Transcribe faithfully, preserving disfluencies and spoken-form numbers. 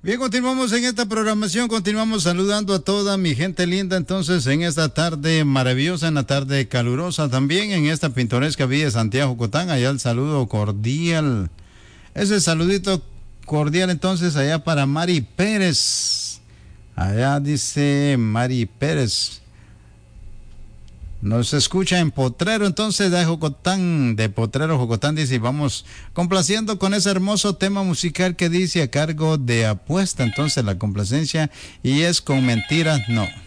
Bien, continuamos en esta programación, continuamos saludando a toda mi gente linda, entonces en esta tarde maravillosa, en la tarde calurosa también, en esta pintoresca villa de Santiago Jocotán, allá el saludo cordial, ese saludito cordial entonces allá para Mari Pérez, allá dice Mari Pérez, nos escucha en Potrero, entonces de Jocotán, de Potrero, Jocotán, dice, vamos complaciendo con ese hermoso tema musical que dice a cargo de Apuesta, entonces la complacencia, y es con Mentiras No.